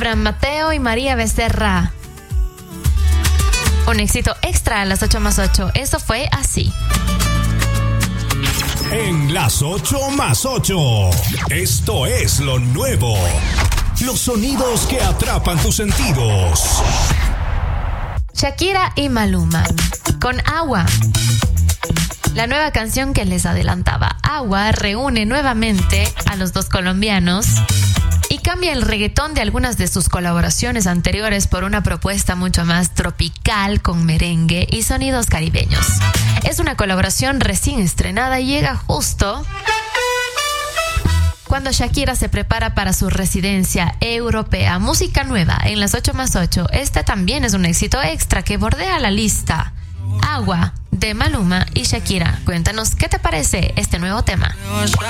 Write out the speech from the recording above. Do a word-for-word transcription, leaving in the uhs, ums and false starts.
Abraham Mateo y María Becerra. Un éxito extra a las ocho más ocho. Eso fue así. En las ocho más ocho. Esto es lo nuevo. Los sonidos que atrapan tus sentidos. Shakira y Maluma con Agua. La nueva canción que les adelantaba, Agua, reúne nuevamente a los dos colombianos y cambia el reggaetón de algunas de sus colaboraciones anteriores por una propuesta mucho más tropical con merengue y sonidos caribeños. Es una colaboración recién estrenada y llega justo cuando Shakira se prepara para su residencia europea. Música nueva en las ocho más ocho. Este también es un éxito extra que bordea la lista. Agua, de Maluma y Shakira. Cuéntanos qué te parece este nuevo tema.